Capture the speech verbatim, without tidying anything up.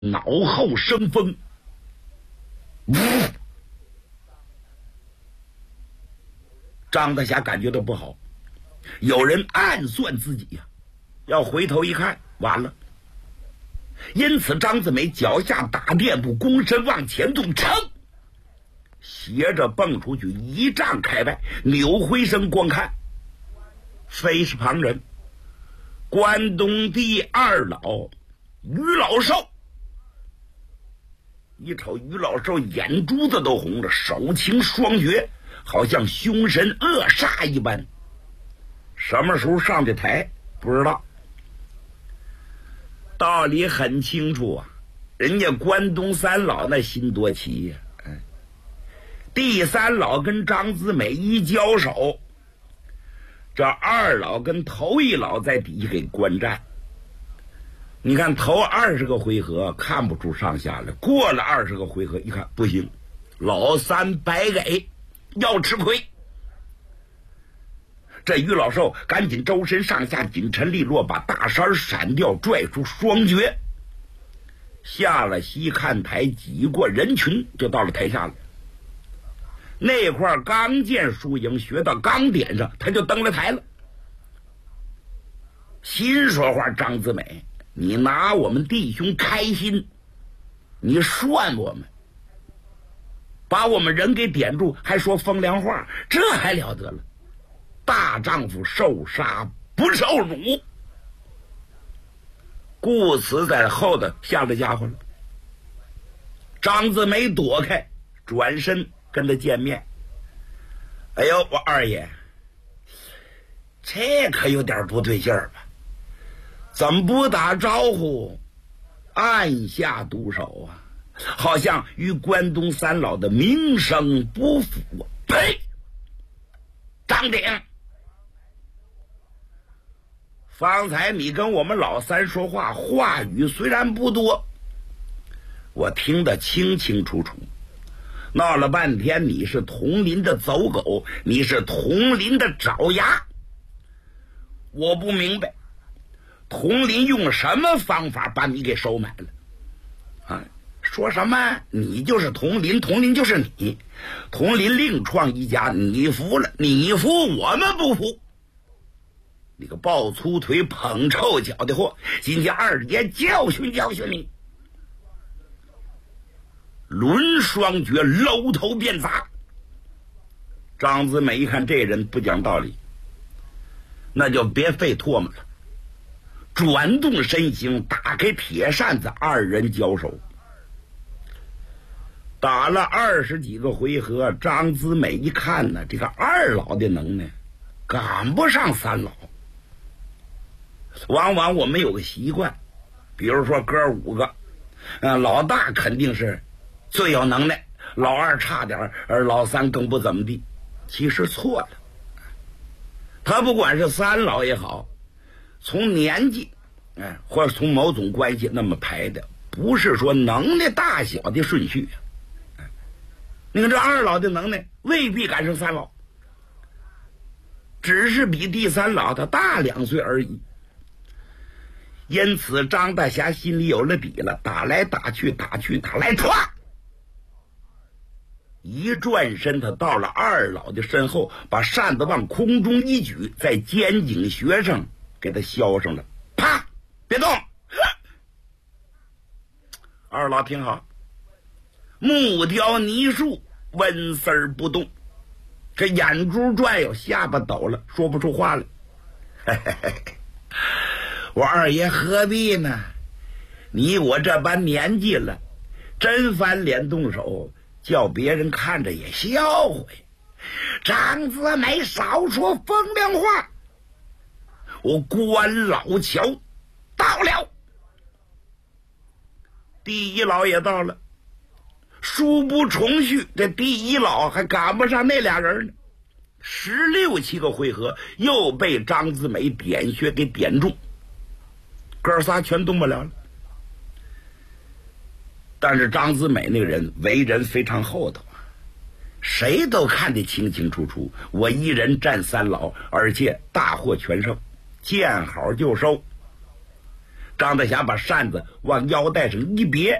脑后生风，呜！张大侠感觉到不好，有人暗算自己呀、啊，要回头一看，完了。因此，张子梅脚下打垫步，躬身往前动，噌，斜着蹦出去一丈开外，扭回身观看，非是旁人，关东第二老于老寿。一瞅于老寿，眼珠子都红了，手擎双绝，好像凶神恶煞一般。什么时候上的台不知道，道理很清楚啊，人家关东三老那心多齐呀、啊哎！第三老跟张子美一交手，这二老跟头一老在底下给观战。你看头二十个回合看不出上下来，过了二十个回合一看不行，老三白给，要吃亏。这于老寿赶紧周身上下紧沉利落，把大衫闪掉，拽出双绝，下了西看台，挤过人群就到了台下了。那块刚见输赢，学到刚点上，他就登了台了。心说话，张子美，你拿我们弟兄开心，你涮我们，把我们人给点住，还说风凉话，这还了得了？大丈夫受杀不受辱，故此在后头下了家伙了。张子梅躲开，转身跟他见面。哎呦，我二爷，这可有点不对劲儿吧？怎么不打招呼，按下毒手啊？好像与关东三老的名声不符啊！呸！张鼎，方才你跟我们老三说话，话语虽然不多，我听得清清楚楚。闹了半天，你是同林的走狗，你是同林的爪牙，我不明白，同林用什么方法把你给收买了？啊，说什么你就是同林，同林就是你，同林另创一家，你服了，你服，我们不服。你个抱粗腿捧臭脚的货，今天二爷教训教训你。抡双绝，搂头便砸。张子美一看这人不讲道理，那就别费唾沫了，转动身形，打开铁扇子，二人交手。打了二十几个回合，张子美一看呢，这个二老的能耐赶不上三老。往往我们有个习惯，比如说哥五个，呃，老大肯定是最有能耐，老二差点，而老三更不怎么地。其实错了，他不管是三老也好，从年纪，哎，或者从某种关系那么排的，不是说能耐大小的顺序啊。你看这二老的能耐未必赶上三老，只是比第三老他大两岁而已。因此张大侠心里有了底了，打来打去，打去打来，唰！一转身，他到了二老的身后，把扇子往空中一举，在肩颈穴上给他削上了。啪！别动！二老听好，木雕泥树，纹丝儿不动，这眼珠转悠，下巴抖了，说不出话来。嘿嘿嘿，我二爷何必呢？你我这般年纪了，真翻脸动手，叫别人看着也笑话。张子美少说风凉话，我关老桥到了。第一老也到了，殊不重续，这第一老还赶不上那俩人呢。十六七个回合，又被张子美点穴给点中，哥仨全动不了了。但是张子美那个人为人非常厚道，谁都看得清清楚楚，我一人战三老，而且大获全胜，见好就收。 张大侠把扇子往腰带上一别，